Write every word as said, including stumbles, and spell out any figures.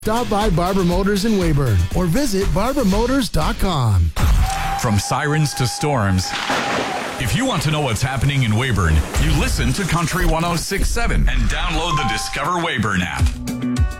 Stop by Barber Motors in Weyburn or visit barber motors dot com. From sirens to storms, if you want to know what's happening in Weyburn, you listen to Country one oh six point seven and download the Discover Weyburn app.